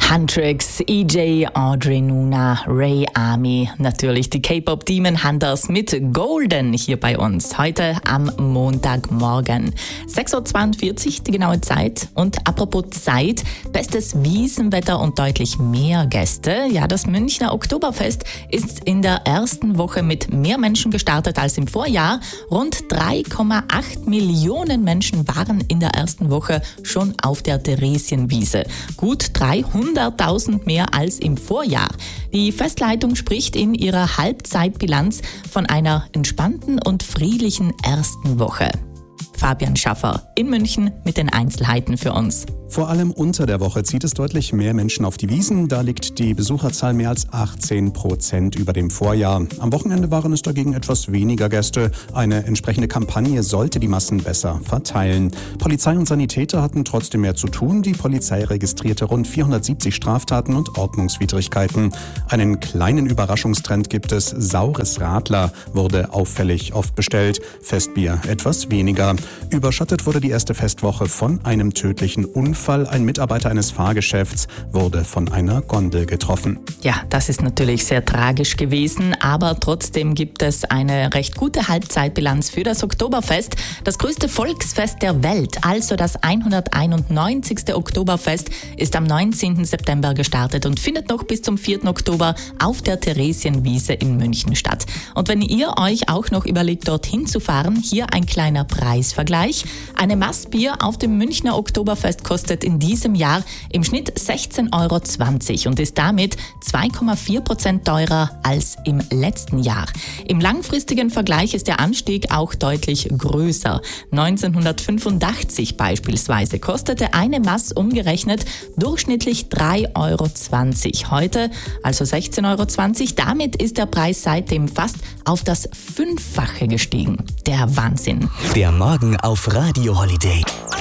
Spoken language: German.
Huntrix, EJ, Audrey Nuna, Ray Army, natürlich die K-Pop Demon Hunters mit Golden hier bei uns. Heute am Montagmorgen. 6.42 Uhr die genaue Zeit. Und apropos Zeit, bestes Wiesenwetter und deutlich mehr Gäste. Ja, das Münchner Oktoberfest ist in der ersten Woche mit mehr Menschen gestartet als im Vorjahr. Rund 3,8 Millionen Menschen waren in der ersten Woche schon auf der Theresienwiese. Gut 300.000 mehr als im Vorjahr. Die Festleitung spricht in ihrer Halbzeitbilanz von einer entspannten und friedlichen ersten Woche. Fabian Schaffer in München mit den Einzelheiten für uns. Vor allem unter der Woche zieht es deutlich mehr Menschen auf die Wiesn. Da liegt die Besucherzahl mehr als 18% über dem Vorjahr. Am Wochenende waren es dagegen etwas weniger Gäste. Eine entsprechende Kampagne sollte die Massen besser verteilen. Polizei und Sanitäter hatten trotzdem mehr zu tun. Die Polizei registrierte rund 470 Straftaten und Ordnungswidrigkeiten. Einen kleinen Überraschungstrend gibt es. Saures Radler wurde auffällig oft bestellt. Festbier etwas weniger. Überschattet wurde die erste Festwoche von einem tödlichen Unfall. Ein Mitarbeiter eines Fahrgeschäfts wurde von einer Gondel getroffen. Ja, das ist natürlich sehr tragisch gewesen, aber trotzdem gibt es eine recht gute Halbzeitbilanz für das Oktoberfest. Das größte Volksfest der Welt, also das 191. Oktoberfest, ist am 19. September gestartet und findet noch bis zum 4. Oktober auf der Theresienwiese in München statt. Und wenn ihr euch auch noch überlegt, dorthin zu fahren, hier ein kleiner Preisvergleich. Eine Maßbier auf dem Münchner Oktoberfest kostet in diesem Jahr im Schnitt 16,20 € und ist damit 2,4% teurer als im letzten Jahr. Im langfristigen Vergleich ist der Anstieg auch deutlich größer. 1985 beispielsweise kostete eine Maß umgerechnet durchschnittlich 3,20 €. Heute also 16,20 €. Damit ist der Preis seitdem fast auf das 5-fache gestiegen. Der Wahnsinn. Der Morgen auf Radio Holiday.